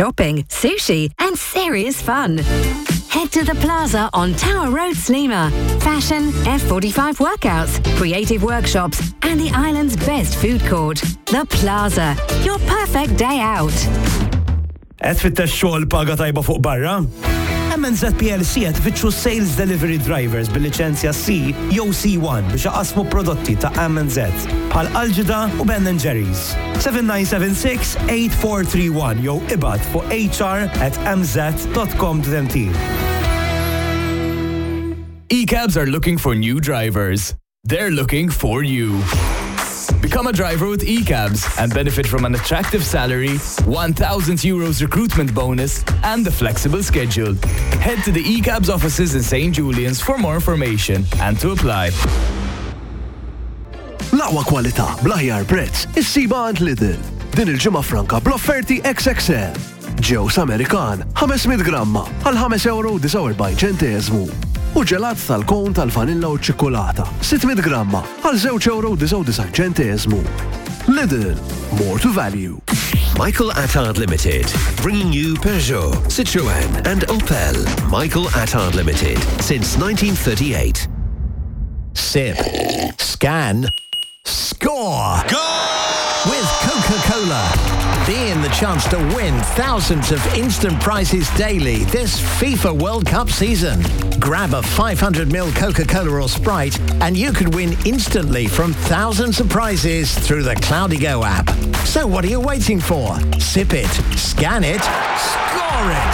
shopping, sushi, and serious fun. Head to the Plaza on Tower Road, Sliema. Fashion, F45 workouts, creative workshops, and the island's best food court. The Plaza, your perfect day out. Qed tfittex xogħol paga tajba fuq barra? MNZ PLC qed ifittxu Sales Delivery Drivers bil-liċenzja C jew C1 biex iqassmu prodotti ta' MNZ bħal Algida u Ben & Jerry's. 7976-8431 jew ibad fuq hr@mz.com.mt. ECABs are looking for new drivers. They're looking for you. Become a driver with ECABs and benefit from an attractive salary, €1,000 recruitment bonus, and the flexible schedule. Head to the ECABs offices in St. Julian's for more information and to apply. L-aqwa kwalità bl-aħjar prezz issiba għand Lidl. Din il-ġimgħa franka bl-offerti XXL. Ġews Amerikan 500 gramma għal €5.49. U ġelat tal-kon tal-vanilla u ċikkolata 600 gramma għal €2.99. Lidl, more to value. Michael Attard Limited, bringing you Peugeot, Citroën and Opel. Michael Attard Limited, since 1938. Sip. Scan. Score! Goal! With Coca-Cola. Be in the chance to win thousands of instant prizes daily this FIFA World Cup season. Grab a 500ml Coca-Cola or Sprite and you could win instantly from thousands of prizes through the Cloudigo app. So what are you waiting for? Sip it, scan it, score it!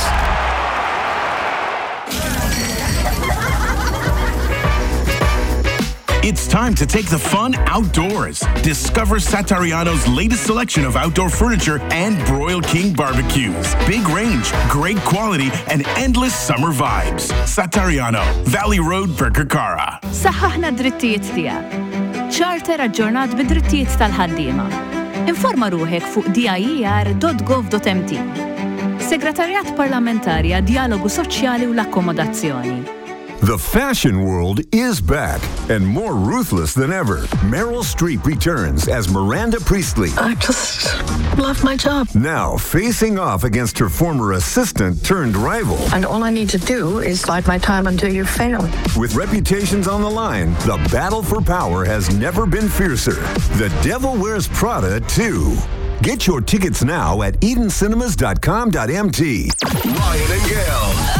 It's time to take the fun outdoors. Discover Satariano's latest selection of outdoor furniture and Broil King barbecues. Big range, great quality, and endless summer vibes. Satariano, Valley Road, Birkirkara. Saħħaħna drittijiet tiegħek. Charter aġġornat bid-drittijiet tal-ħaddiema. Informa ruħek fuq dier.gov.mt. Segretarjat Parlamentari għad Dialogu Soċjali u l-Akkomodazzjoni. The fashion world is back and more ruthless than ever. Meryl Streep returns as Miranda Priestley. I just love my job. Now facing off against her former assistant turned rival. And all I need to do is bide my time until you fail. With reputations on the line, the battle for power has never been fiercer. The Devil Wears Prada 2. Get your tickets now at EdenCinemas.com.mt. Ryan and Gail.